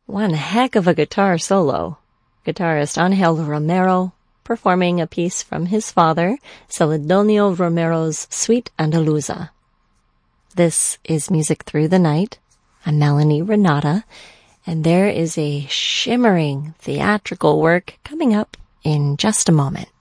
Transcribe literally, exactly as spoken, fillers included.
One heck of a guitar solo. Guitarist Angel Romero performing a piece from his father, Celedonio Romero's Suite Andaluza. This is Music Through the Night. I'm Melanie Renata, and there is a shimmering theatrical work coming up in just a moment.